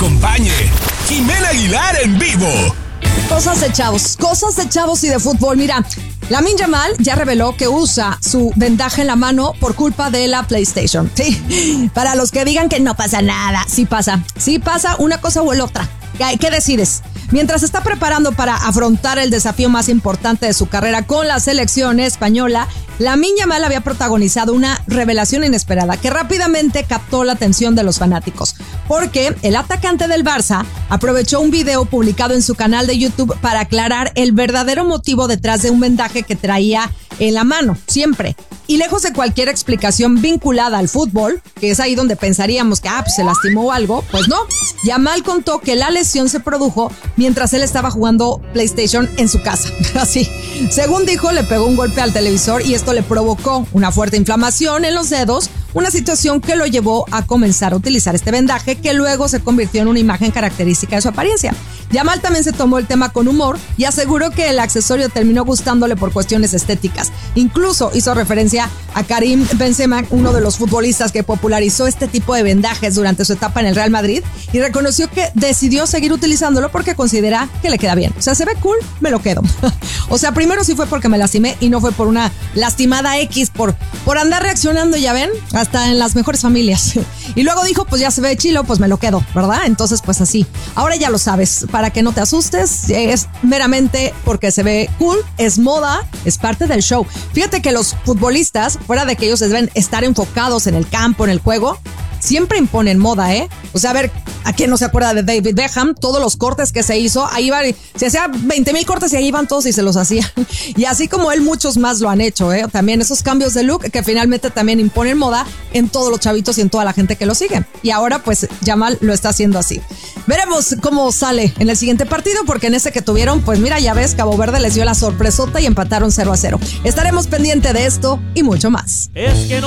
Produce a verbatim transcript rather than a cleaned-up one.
acompañe Jimena Aguilar en vivo. Cosas de chavos, cosas de chavos y de fútbol. Mira, Lamine Yamal ya reveló que usa su vendaje en la mano por culpa de la PlayStation. Sí, para los que digan que no pasa nada, sí pasa. Sí pasa una cosa o la otra. ¿Qué decides? Mientras se está preparando para afrontar el desafío más importante de su carrera con la selección española, Lamine Yamal había protagonizado una revelación inesperada que rápidamente captó la atención de los fanáticos, porque el atacante del Barça aprovechó un video publicado en su canal de YouTube para aclarar el verdadero motivo detrás de un vendaje que traía en la mano, siempre. Y lejos de cualquier explicación vinculada al fútbol, que es ahí donde pensaríamos que ah, pues se lastimó o algo, pues no. Yamal contó que la lesión se produjo mientras él estaba jugando PlayStation en su casa. Así. Según dijo, le pegó un golpe al televisor y esto le provocó una fuerte inflamación en los dedos, una situación que lo llevó a comenzar a utilizar este vendaje que luego se convirtió en una imagen característica de su apariencia. Yamal también se tomó el tema con humor y aseguró que el accesorio terminó gustándole por cuestiones estéticas. Incluso hizo referencia a Karim Benzema, uno de los futbolistas que popularizó este tipo de vendajes durante su etapa en el Real Madrid, y reconoció que decidió seguir utilizándolo porque considera que le queda bien. O sea, se ve cool, me lo quedo. O sea, primero sí fue porque me lastimé y no fue por una lastimada X, por, por andar reaccionando, ya ven, hasta en las mejores familias. Y luego dijo, pues ya se ve chilo, pues me lo quedo, ¿verdad? Entonces, pues así. Ahora ya lo sabes, para que no te asustes, es meramente porque se ve cool, es moda, es parte del show. Fíjate que los futbolistas, fuera de que ellos deben estar enfocados en el campo, en el juego, siempre imponen moda, ¿eh? O sea, a ver, ¿a quién no se acuerda de David Beckham? Todos los cortes que se hizo, ahí iba, se hacía veinte mil cortes y ahí iban todos y se los hacían. Y así como él, muchos más lo han hecho, ¿eh? También esos cambios de look que finalmente también imponen moda en todos los chavitos y en toda la gente que lo sigue. Y ahora, pues, Yamal lo está haciendo así. Veremos cómo sale en el siguiente partido, porque en ese que tuvieron, pues mira, ya ves, Cabo Verde les dio la sorpresota y empataron cero a cero. Estaremos pendientes de esto y mucho más. Es que no